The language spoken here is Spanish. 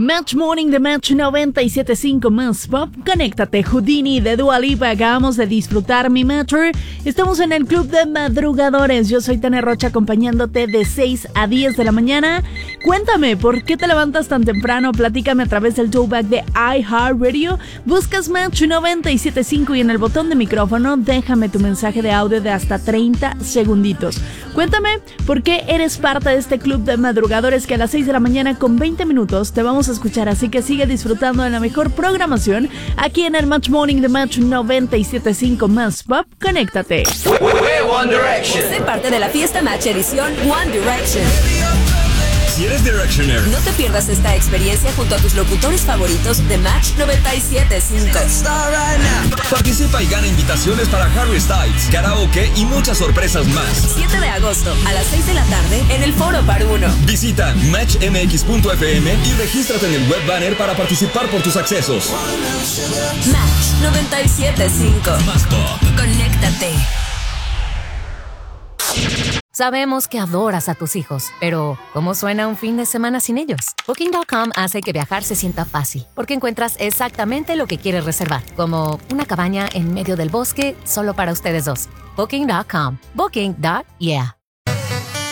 Match Morning de Match 97.5 más Pop. Conéctate, Houdini de Dua Lipa. Acabamos de disfrutar mi Matcher. Estamos en el Club de Madrugadores. Yo soy Tania Rocha acompañándote de 6 a 10 de la mañana. Cuéntame, ¿por qué te levantas tan temprano? Platícame a través del towback de iHeartRadio. Buscas Match 97.5 y en el botón de micrófono déjame tu mensaje de audio de hasta 30 segunditos. Cuéntame por qué eres parte de este Club de Madrugadores que a las 6 de la mañana con 20 minutos te vamos a escuchar, así que sigue disfrutando de la mejor programación aquí en el Match Morning de Match 97.5 más Pop. Conéctate. One Direction. Sé parte de la fiesta Match edición One Direction. Si eres Directioner, No te pierdas esta experiencia junto a tus locutores favoritos de Match 97.5. participa y gana invitaciones para Harry Styles, karaoke y muchas sorpresas más. 7 de agosto a las 6 de la tarde en el Foro Par 1. Visita matchmx.fm y regístrate en el web banner para participar por tus accesos. Match 97.5. Más Pop. Conéctate. Sabemos que adoras a tus hijos, pero ¿cómo suena un fin de semana sin ellos? Booking.com hace que viajar se sienta fácil, porque encuentras exactamente lo que quieres reservar, como una cabaña en medio del bosque solo para ustedes dos. Booking.com. Booking.yeah.